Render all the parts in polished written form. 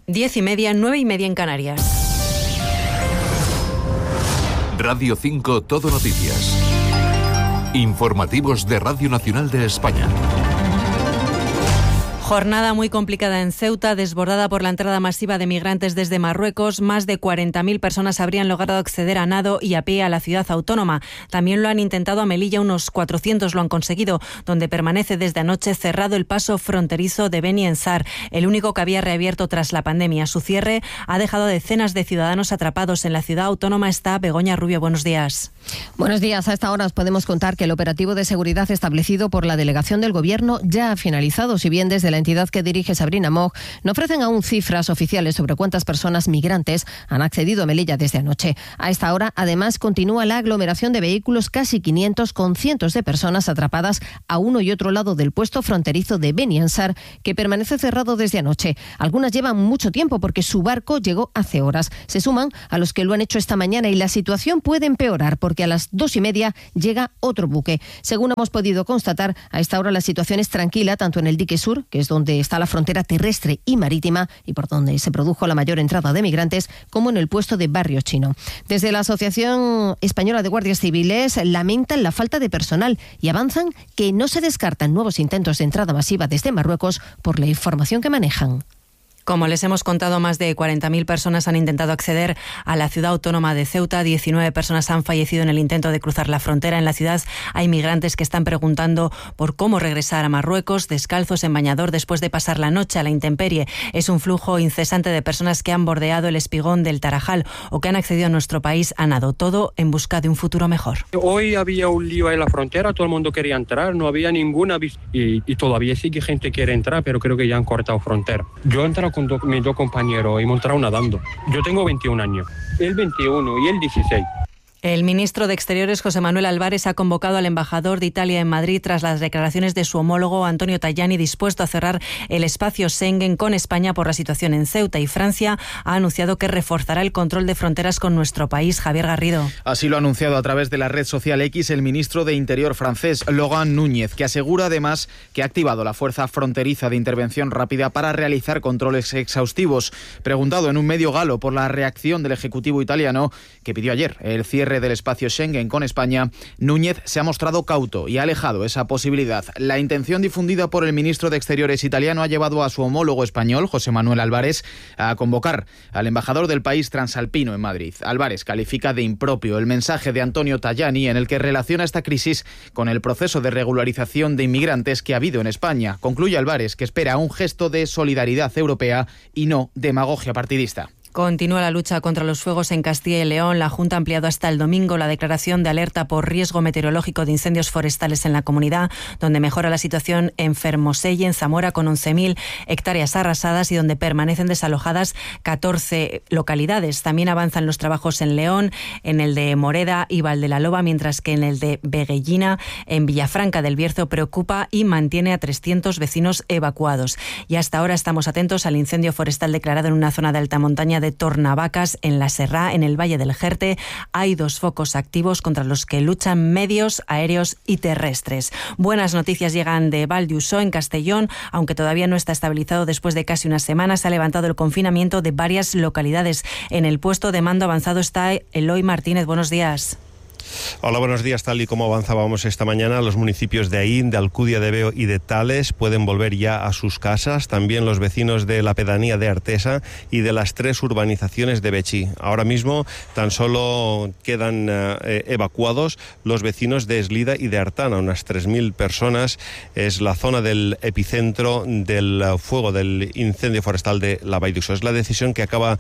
10:30, 9:30 en Canarias. Radio 5 Todo Noticias. Informativos de Radio Nacional de España. Jornada muy complicada en Ceuta, desbordada por la entrada masiva de migrantes desde Marruecos. Más de 40.000 personas habrían logrado acceder a nado y a pie a la ciudad autónoma. También lo han intentado a Melilla, unos 400 lo han conseguido, donde permanece desde anoche cerrado el paso fronterizo de Beni Ensar, el único que había reabierto tras la pandemia. Su cierre ha dejado decenas de ciudadanos atrapados. En la ciudad autónoma está Begoña Rubio. Buenos días. Buenos días. A esta hora os podemos contar que el operativo de seguridad establecido por la delegación del Gobierno ya ha finalizado, si bien desde la entidad que dirige Sabrina Moog no ofrecen aún cifras oficiales sobre cuántas personas migrantes han accedido a Melilla desde anoche. A esta hora, además, continúa la aglomeración de vehículos, casi 500, con cientos de personas atrapadas a uno y otro lado del puesto fronterizo de Beni Ansar, que permanece cerrado desde anoche. Algunas llevan mucho tiempo porque su barco llegó hace horas. Se suman a los que lo han hecho esta mañana y la situación puede empeorar porque a las 2:30 llega otro buque. Según hemos podido constatar, a esta hora la situación es tranquila, tanto en el dique sur, que es donde está la frontera terrestre y marítima y por donde se produjo la mayor entrada de migrantes, como en el puesto de Barrio Chino. Desde la Asociación Española de Guardias Civiles lamentan la falta de personal y avanzan que no se descartan nuevos intentos de entrada masiva desde Marruecos por la información que manejan. Como les hemos contado, más de 40.000 personas han intentado acceder a la ciudad autónoma de Ceuta. 19 personas han fallecido en el intento de cruzar la frontera. En la ciudad hay migrantes que están preguntando por cómo regresar a Marruecos, descalzos en bañador, después de pasar la noche a la intemperie. Es un flujo incesante de personas que han bordeado el espigón del Tarajal o que han accedido a nuestro país a nado, todo en busca de un futuro mejor. Hoy había un lío en la frontera, todo el mundo quería entrar, no había ninguna y todavía sí que gente quiere entrar, pero creo que ya han cortado frontera. Yo he entrado con mis dos compañeros y hemos entrado nadando. Yo tengo 21 años, él 21 y él 16. El ministro de Exteriores, José Manuel Álvarez, ha convocado al embajador de Italia en Madrid tras las declaraciones de su homólogo Antonio Tajani, dispuesto a cerrar el espacio Schengen con España por la situación en Ceuta, y Francia ha anunciado que reforzará el control de fronteras con nuestro país. Javier Garrido. Así lo ha anunciado a través de la red social X el ministro de Interior francés, Laurent Núñez, que asegura además que ha activado la Fuerza Fronteriza de Intervención Rápida para realizar controles exhaustivos. Preguntado en un medio galo por la reacción del Ejecutivo italiano, que pidió ayer el cierre del espacio Schengen con España, Núñez se ha mostrado cauto y ha alejado esa posibilidad. La intención difundida por el ministro de Exteriores italiano ha llevado a su homólogo español, José Manuel Álvarez, a convocar al embajador del país transalpino en Madrid. Álvarez califica de impropio el mensaje de Antonio Tajani en el que relaciona esta crisis con el proceso de regularización de inmigrantes que ha habido en España. Concluye Álvarez que espera un gesto de solidaridad europea y no demagogia partidista. Continúa la lucha contra los fuegos en Castilla y León. La Junta ha ampliado hasta el domingo la declaración de alerta por riesgo meteorológico de incendios forestales en la comunidad, donde mejora la situación en Fermoselle, en Zamora, con 11.000 hectáreas arrasadas y donde permanecen desalojadas 14 localidades. También avanzan los trabajos en León, en el de Moreda y Valdelaloba, mientras que en el de Veguellina, en Villafranca del Bierzo, preocupa y mantiene a 300 vecinos evacuados. Y hasta ahora estamos atentos al incendio forestal declarado en una zona de alta montaña de Tornavacas, en la Serrá, en el Valle del Jerte. Hay 2 focos activos contra los que luchan medios aéreos y terrestres. Buenas noticias llegan de Val d'Usó, en Castellón, aunque todavía no está estabilizado después de casi una semana. Se ha levantado el confinamiento de varias localidades. En el puesto de mando avanzado está Eloy Martínez. Buenos días. Hola, buenos días. Tal y como avanzábamos esta mañana, los municipios de Aín, de Alcudia de Veo y de Tales pueden volver ya a sus casas. También los vecinos de la pedanía de Artesa y de las 3 urbanizaciones de Betxí. Ahora mismo tan solo quedan evacuados los vecinos de Eslida y de Artana, unas 3.000 personas. Es la zona del epicentro del fuego, del incendio forestal de la Vall d'Usó. Es la decisión que acaba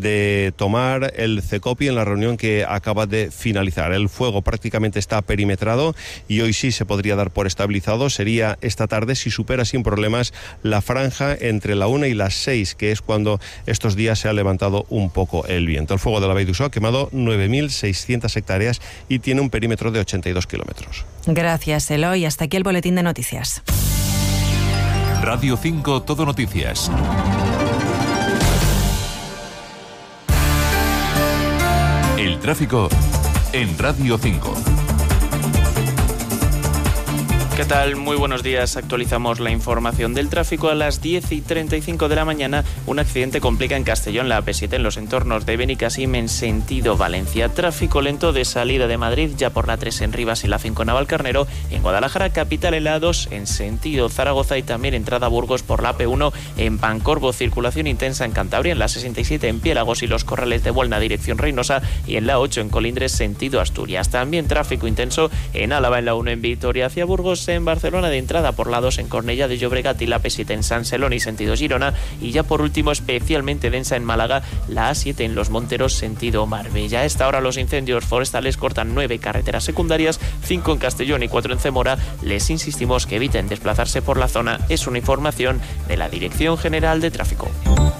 de tomar el CECOPI en la reunión que acaba de finalizar. El fuego prácticamente está perimetrado y hoy sí se podría dar por estabilizado. Sería esta tarde si supera sin problemas la franja entre la 1 y las 6, que es cuando estos días se ha levantado un poco el viento. El fuego de la Vall d'Usó ha quemado 9.600 hectáreas y tiene un perímetro de 82 kilómetros. Gracias, Eloy. Hasta aquí el boletín de noticias. Radio 5 Todo Noticias. El tráfico en Radio 5. ¿Qué tal? Muy buenos días. Actualizamos la información del tráfico a las 10:35 de la mañana. Un accidente complica en Castellón la AP7 en los entornos de Benicassim en sentido Valencia. Tráfico lento de salida de Madrid ya por la 3 en Rivas y la 5 en Navalcarnero. En Guadalajara, capital, en la A2 en sentido Zaragoza y también entrada a Burgos por la AP1 en Pancorbo. Circulación intensa en Cantabria, en la 67 en Piélagos y los Corrales de Buelna dirección Reynosa y en la 8 en Colindres sentido Asturias. También tráfico intenso en Álava, en la 1 en Vitoria hacia Burgos, en Barcelona de entrada por la 2 en Cornellá de Llobregat y la P7 en San Celoni sentido Girona y ya por último especialmente densa en Málaga la A7 en Los Monteros sentido Marbella. A esta hora los incendios forestales cortan 9 carreteras secundarias, 5 en Castellón y 4 en Zamora. Les insistimos que eviten desplazarse por la zona. Es una información de la Dirección General de Tráfico.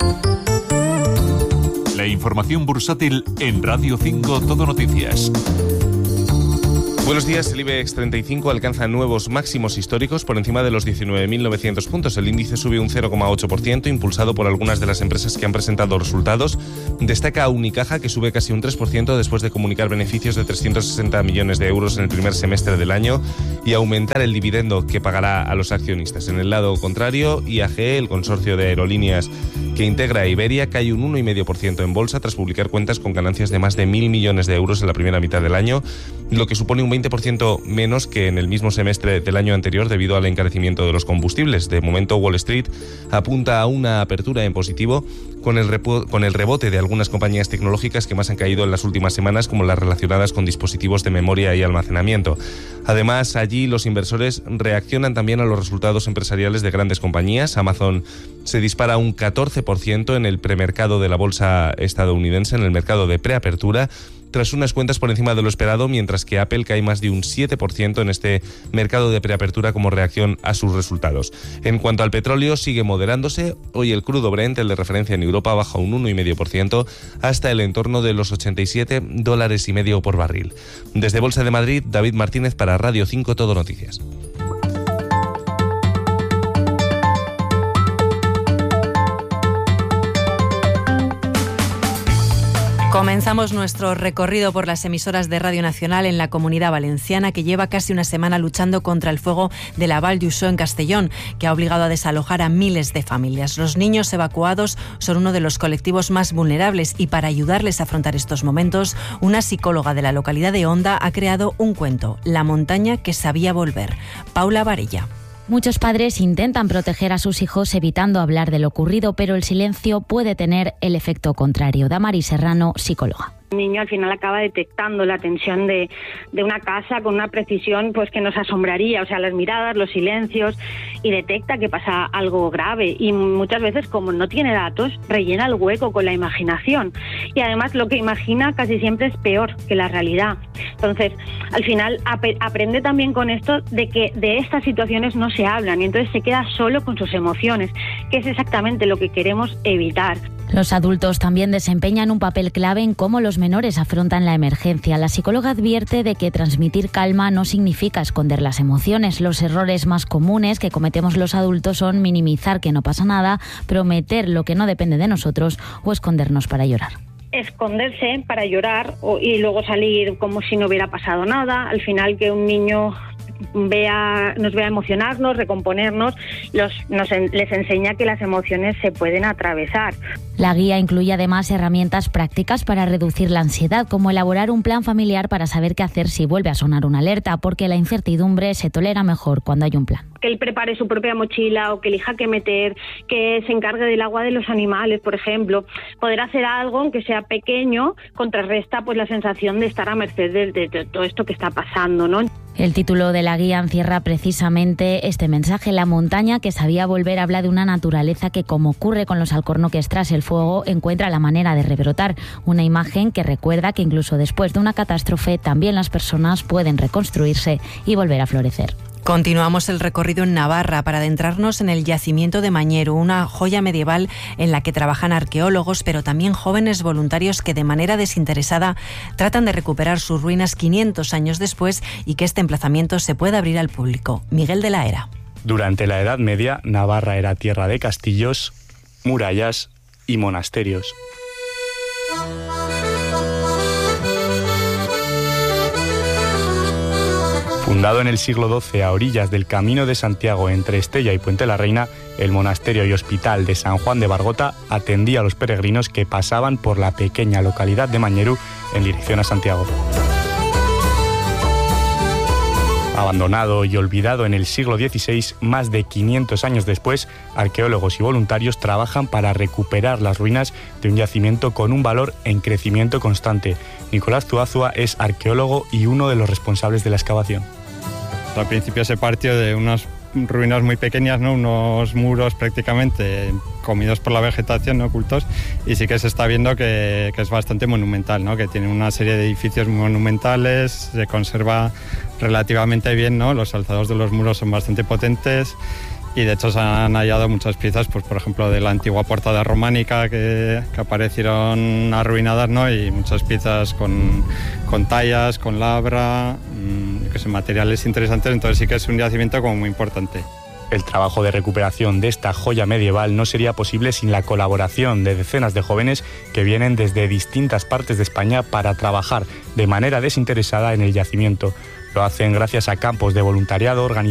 La información bursátil en Radio 5 Todo Noticias. Buenos días. El IBEX 35 alcanza nuevos máximos históricos por encima de los 19.900 puntos. El índice sube un 0,8%, impulsado por algunas de las empresas que han presentado resultados. Destaca Unicaja, que sube casi un 3% después de comunicar beneficios de 360 millones de euros en el primer semestre del año y aumentar el dividendo que pagará a los accionistas. En el lado contrario, IAG, el consorcio de aerolíneas que integra a Iberia, cae un 1,5% en bolsa tras publicar cuentas con ganancias de más de 1.000 millones de euros en la primera mitad del año, lo que supone un 20% menos que en el mismo semestre del año anterior debido al encarecimiento de los combustibles. De momento, Wall Street apunta a una apertura en positivo con el rebote de algunas compañías tecnológicas que más han caído en las últimas semanas, como las relacionadas con dispositivos de memoria y almacenamiento. Además, allí los inversores reaccionan también a los resultados empresariales de grandes compañías. Amazon se dispara un 14% en el premercado de la bolsa estadounidense, en el mercado de preapertura, tras unas cuentas por encima de lo esperado, mientras que Apple cae más de un 7% en este mercado de preapertura como reacción a sus resultados. En cuanto al petróleo, sigue moderándose. Hoy el crudo Brent, el de referencia en Europa, baja un 1,5% hasta el entorno de los $87,50 por barril. Desde Bolsa de Madrid, David Martínez para Radio 5 Todo Noticias. Comenzamos nuestro recorrido por las emisoras de Radio Nacional en la Comunidad Valenciana, que lleva casi una semana luchando contra el fuego de la Vall d'Uixó en Castellón, que ha obligado a desalojar a miles de familias. Los niños evacuados son uno de los colectivos más vulnerables y para ayudarles a afrontar estos momentos, una psicóloga de la localidad de Onda ha creado un cuento, La montaña que sabía volver. Paula Varella. Muchos padres intentan proteger a sus hijos evitando hablar de lo ocurrido, pero el silencio puede tener el efecto contrario. Damaris Serrano, psicóloga. Un niño al final acaba detectando la tensión de una casa con una precisión pues que nos asombraría, o sea, las miradas, los silencios, y detecta que pasa algo grave y muchas veces, como no tiene datos, rellena el hueco con la imaginación y además lo que imagina casi siempre es peor que la realidad. Entonces, al final aprende también con esto de que de estas situaciones no se hablan y entonces se queda solo con sus emociones, que es exactamente lo que queremos evitar. Los adultos también desempeñan un papel clave en cómo los menores afrontan la emergencia. La psicóloga advierte de que transmitir calma no significa esconder las emociones. Los errores más comunes que cometemos los adultos son minimizar que no pasa nada, prometer lo que no depende de nosotros o escondernos para llorar. Esconderse para llorar y luego salir como si no hubiera pasado nada. Al final, que un niño nos vea emocionarnos, recomponernos, les enseña que las emociones se pueden atravesar. La guía incluye además herramientas prácticas para reducir la ansiedad, como elaborar un plan familiar para saber qué hacer si vuelve a sonar una alerta, porque la incertidumbre se tolera mejor cuando hay un plan. Que él prepare su propia mochila o que elija qué meter, que se encargue del agua de los animales, por ejemplo. Poder hacer algo, aunque sea pequeño, contrarresta pues la sensación de estar a merced de todo esto que está pasando, ¿no? El título de la guía encierra precisamente este mensaje. La montaña que sabía volver habla de una naturaleza que, como ocurre con los alcornoques tras el fuego, encuentra la manera de rebrotar. Una imagen que recuerda que incluso después de una catástrofe también las personas pueden reconstruirse y volver a florecer. Continuamos el recorrido en Navarra para adentrarnos en el yacimiento de Mañero, una joya medieval en la que trabajan arqueólogos, pero también jóvenes voluntarios que de manera desinteresada tratan de recuperar sus ruinas 500 años después y que este emplazamiento se pueda abrir al público. Miguel de la Era. Durante la Edad Media, Navarra era tierra de castillos, murallas y monasterios. Fundado en el siglo XII a orillas del Camino de Santiago entre Estella y Puente la Reina, el monasterio y hospital de San Juan de Bargota atendía a los peregrinos que pasaban por la pequeña localidad de Mañerú en dirección a Santiago. Abandonado y olvidado en el siglo XVI, más de 500 años después, arqueólogos y voluntarios trabajan para recuperar las ruinas de un yacimiento con un valor en crecimiento constante. Nicolás Zuazua es arqueólogo y uno de los responsables de la excavación. Al principio se partió de unas ruinas muy pequeñas, ¿no? Unos muros prácticamente comidos por la vegetación, ¿no? Ocultos, y sí que se está viendo que es bastante monumental, ¿no? Que tiene una serie de edificios monumentales, se conserva relativamente bien, ¿no? Los alzados de los muros son bastante potentes y de hecho se han hallado muchas piezas, pues por ejemplo de la antigua portada románica que aparecieron arruinadas, ¿no? Y muchas piezas con tallas, con labra, que son materiales interesantes, entonces sí que es un yacimiento como muy importante. El trabajo de recuperación de esta joya medieval no sería posible sin la colaboración de decenas de jóvenes que vienen desde distintas partes de España para trabajar de manera desinteresada en el yacimiento. Lo hacen gracias a campos de voluntariado organizados